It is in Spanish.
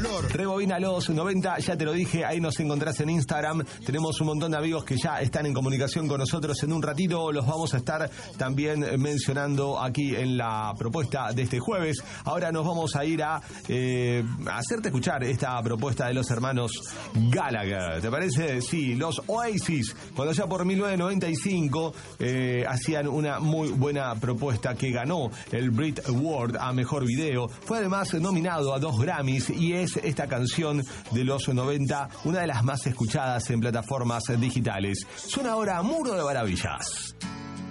Rebobina los 90, ya te lo dije, ahí nos encontrás en Instagram. Tenemos un montón de amigos que ya están en comunicación con nosotros. En un ratito los vamos a estar también mencionando aquí en la propuesta de este jueves. Ahora nos vamos a ir a hacerte escuchar esta propuesta de los hermanos Gallagher. ¿Te parece? Sí, los Oasis, cuando ya por 1995 hacían una muy buena propuesta que ganó el Brit Award a Mejor Video. Fue además nominado a 2 Grammys y es esta canción de los 90 una de las más escuchadas en plataformas digitales. Suena ahora Muro de Maravillas.